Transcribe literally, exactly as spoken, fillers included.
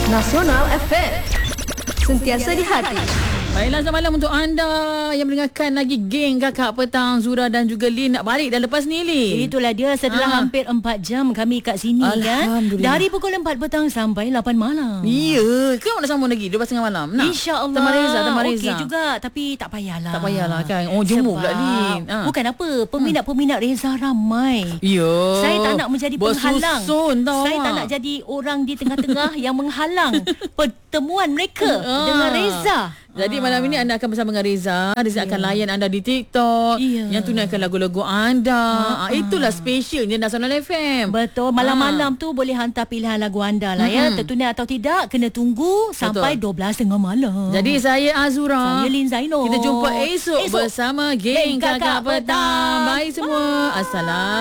Nasional F M. Sentiasa di hati. Baiklah, selamat malam untuk anda yang mendengarkan lagi geng Kakak Petang. Zura dan juga Lin nak balik dah lepas ni, Lin. Itulah dia, setelah ha. hampir empat jam kami kat sini kan. Dari pukul empat petang sampai lapan malam. Ya, ke nak sambung lagi dua belas tiga puluh malam? Nak? InsyaAllah. Tamar Reza, Tamar Reza. Okey juga, tapi tak payahlah. Tak payahlah kan. Oh, jemur pula, Lin. Ha. Bukan apa, peminat-peminat Reza ramai. Ya. Saya tak nak menjadi penghalang. Tau, Saya tak nak jadi orang di tengah-tengah yang menghalang pertemuan mereka ha. dengan Reza. Jadi malam ini anda akan bersama dengan Reza. Reza yeah. akan layan anda di TikTok. Yeah. Yang tunaikan lagu-lagu anda. Ha, ha. Itulah specialnya Nasional F M. Betul. Malam-malam ha. tu boleh hantar pilihan lagu anda lah hmm. ya. Tertunai atau tidak, kena tunggu sampai dua belas tiga puluh malam. Jadi saya Azura. Saya Lin Zainul. Kita jumpa esok, esok. bersama geng Kakak, Kakak Petang. Petang. Bye semua. Assalamualaikum.